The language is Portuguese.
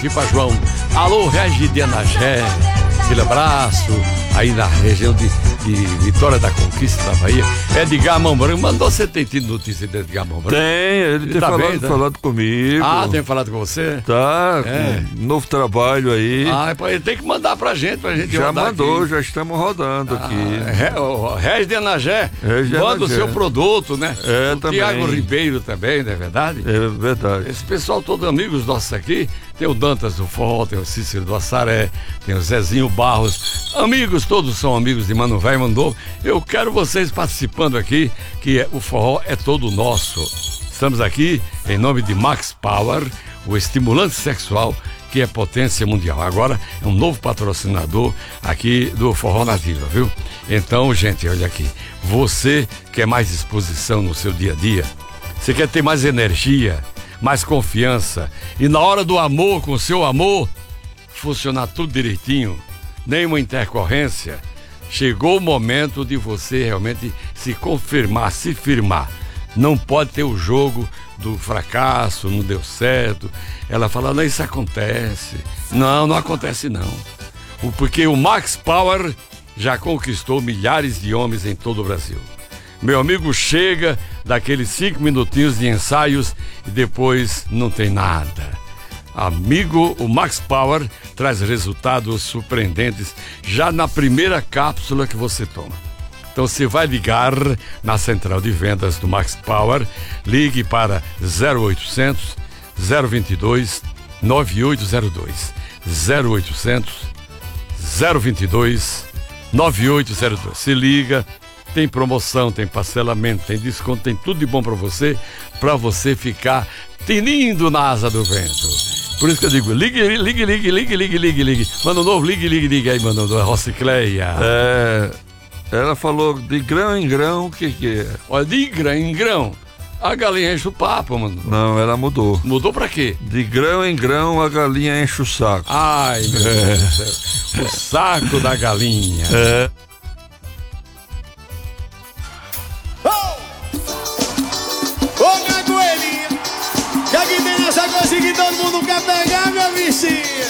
aqui para João. Alô, Regi de Anagé, aquele abraço aí na região de Vitória da Conquista, da Bahia. Edgar Mão Branco, mandou, você tem tido notícia de Edgar Mão Branco? Tem, ele tem tá bem, falado comigo. Ah, tem falado com você? Tá, novo trabalho aí. Ah, ele tem que mandar pra gente já rodar mandou, aqui. Já estamos rodando aqui. O Regi de Anagé, manda o seu produto, né? O também. Tiago Ribeiro também, não é verdade? É verdade. Esse pessoal todo amigos nossos aqui, tem o Dantas do Forró, tem o Cícero do Assaré, tem o Zezinho Barros, amigos, todos são amigos de Mano Véi Mandou. Eu quero vocês participando aqui, que o forró é todo nosso. Estamos aqui em nome de Max Power, o estimulante sexual que é potência mundial. Agora é um novo patrocinador aqui do Forró Nativa, viu? Então, gente, olha aqui, você quer mais disposição no seu dia a dia? Você quer ter mais energia, mais confiança e na hora do amor, com o seu amor, funcionar tudo direitinho, nenhuma intercorrência? Chegou o momento de você realmente se confirmar, se firmar. Não pode ter o jogo do fracasso, não deu certo. Ela fala, não, isso acontece. Não acontece não. Porque o Max Power já conquistou milhares de homens em todo o Brasil. Meu amigo chega daqueles 5 minutinhos de ensaios e depois não tem nada. Amigo, o Max Power traz resultados surpreendentes já na primeira cápsula que você toma. Então você vai ligar na central de vendas do Max Power, ligue para 0800 022 9802. 0800 022 9802. Se liga, tem promoção, tem parcelamento, tem desconto, tem tudo de bom para você ficar tinindo na asa do vento. Por isso que eu digo, ligue. Manda um novo, ligue aí, manda um Rocicleia. Ela falou de grão em grão, o que é? Olha, de grão em grão, a galinha enche o papo, mano. Não, ela mudou. Mudou pra quê? De grão em grão, a galinha enche o saco. Ai, meu Deus do céu. O saco da galinha. Ô, Caguelinha, que aqui tem essa coisa que todo mundo quer pegar, minha vizinha.